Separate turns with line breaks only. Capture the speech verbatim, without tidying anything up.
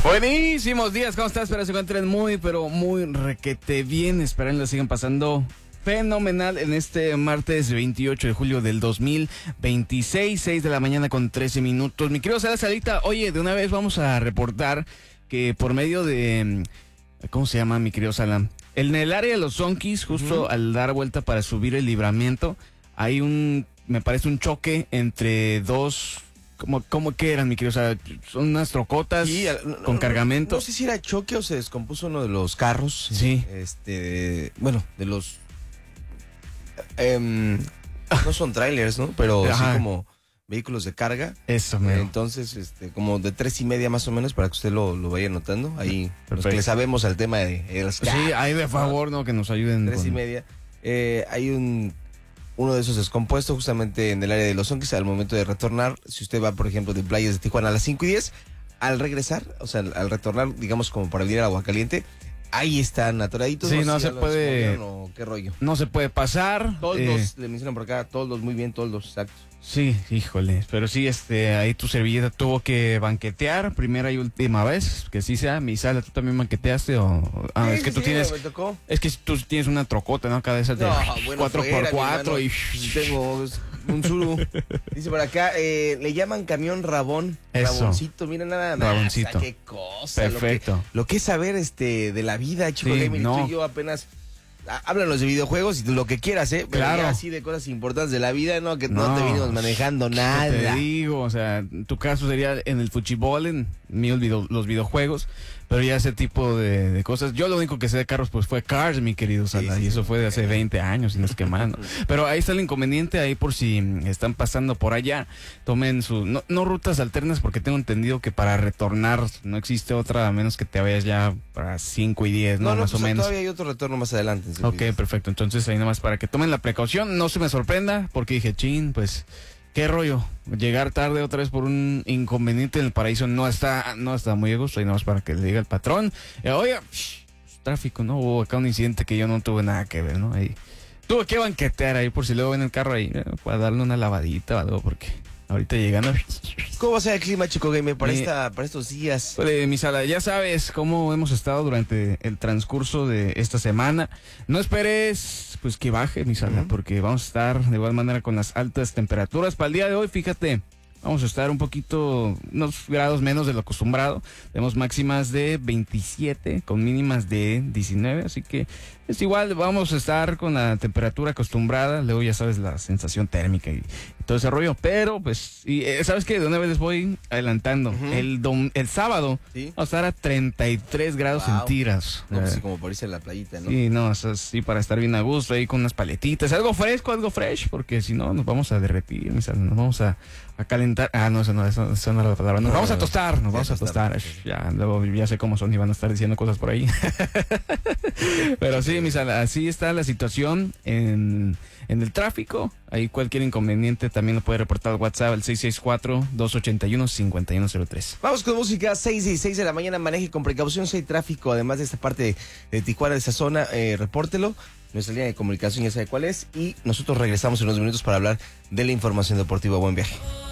Buenísimos días, ¿cómo estás? Espero que se encuentren muy, pero muy requete bien. Espero que lo sigan pasando fenomenal en este martes veintiocho de julio del dos mil veintiséis, seis de la mañana con trece minutos. Mi querido Sala Salita, oye, de una vez vamos a reportar que por medio de... ¿Cómo se llama, mi querido Sala? En el área de los Zonkis, justo uh-huh. al dar vuelta para subir el libramiento, hay un, me parece un choque entre dos... ¿Cómo, cómo que eran, mi querido? O sea, son unas trocotas sí, no, con
no,
cargamento.
No sé si era choque o se descompuso uno de los carros.
Sí.
Este, bueno, de los... Eh, no son trailers, ¿no? Pero Ajá. sí como vehículos de carga.
Eso, mero.
Entonces, este, como de tres y media más o menos, para que usted lo, lo vaya notando. Ahí, los que le sabemos al tema de... de los
carros, sí, ahí de favor, ¿no? Que nos ayuden.
Tres con... y media. Eh, hay un... Uno de esos descompuestos justamente en el área de los Zonkis al momento de retornar. Si usted va, por ejemplo, de Playas de Tijuana a las cinco y diez, al regresar, o sea, al retornar, digamos, como para venir a Aguacaliente, ahí están atoraditos.
Sí,
no,
no
si
se puede...
O qué rollo.
No se puede pasar.
Toldos, eh... le mencionan por acá, toldos, muy bien, toldos, exacto.
Sí, híjole, pero sí, este, ahí tu servilleta tuvo que banquetear, primera y última vez, que sí sea. Mi Sala, ¿tú también banqueteaste o...? Ah,
sí,
es que
sí,
tú
sí,
tienes...
me tocó.
Es que tú tienes una trocota, ¿no? Cada vez de
no, bueno,
cuatro por cuatro y...
Tengo un suru. Dice por acá, eh, le llaman camión rabón.
Eso.
Raboncito, mira nada más.
Raboncito.
Qué cosa.
Perfecto.
Lo que, lo que es saber este, de la vida, chico
sí,
gamer,
no.
tú y yo apenas... Háblanos de videojuegos y lo que quieras, ¿eh? Pero
claro.
ya así de cosas importantes de la vida, ¿no? Que no, no te vinimos manejando nada.
Te digo, o sea, tu caso sería en el fútbol, en mí olvido los videojuegos, pero ya ese tipo de, de cosas. Yo lo único que sé de carros pues fue Cars, mi querido Sala, sí, sí, y eso sí, fue de hace veinte años, y no es que más, ¿no? Pero ahí está el inconveniente, ahí por si están pasando por allá, tomen sus, no, no rutas alternas, porque tengo entendido que para retornar no existe otra, a menos que te vayas ya para cinco y diez, ¿no?
No, no
más
pues
o menos.
Todavía hay otro retorno más adelante.
Ok, pides. Perfecto. Entonces ahí nomás para que tomen la precaución, no se me sorprenda, porque dije, chin, pues, qué rollo. Llegar tarde otra vez por un inconveniente en el paraíso no está, no está muy a gusto, ahí nomás para que le diga el patrón. Eh, oye, psh, tráfico, ¿no? Hubo acá un incidente que yo no tuve nada que ver, ¿no? Ahí tuve que banquetear ahí por si luego ven el carro ahí, eh, para darle una lavadita o algo, porque ahorita llegando...
¿Cómo va a ser el clima, chico gamer, para,
mi,
esta, para estos días?
Pues, mi Sala, ya sabes cómo hemos estado durante el transcurso de esta semana. No esperes pues que baje, mi Sala, uh-huh. porque vamos a estar de igual manera con las altas temperaturas. Para el día de hoy, fíjate, vamos a estar un poquito, unos grados menos de lo acostumbrado. Tenemos máximas de veintisiete con mínimas de diecinueve, así que es igual, vamos a estar con la temperatura acostumbrada. Luego ya sabes la sensación térmica y, y todo ese rollo, pero pues, y, eh, ¿sabes qué? De una vez les voy adelantando. Uh-huh. El dom, el sábado ¿sí? vamos a estar a treinta y tres grados wow. centígrados.
No, pues, como por irse en la playita, ¿no?
Sí, no, eso sí, para estar bien a gusto ahí con unas paletitas, algo fresco, algo fresh, porque si no nos vamos a derretir, mis, nos vamos a, a calentar. Ah, no, eso no, eso, eso no es la palabra. Nos no, vamos a tostar, nos vamos a tostar. tostar. Ya, luego ya sé cómo son y van a estar diciendo cosas por ahí. Pero sí, mis, así está la situación en, en el tráfico. Ahí cualquier inconveniente también lo puede reportar al WhatsApp al seis seis cuatro, dos ocho uno, cinco uno cero tres.
Vamos con música, seis y seis de la mañana, maneje con precaución si hay tráfico, además de esta parte de, de Tijuana, de esa zona, eh, repórtelo. Nuestra línea de comunicación ya sabe cuál es y nosotros regresamos en unos minutos para hablar de la información deportiva. Buen viaje.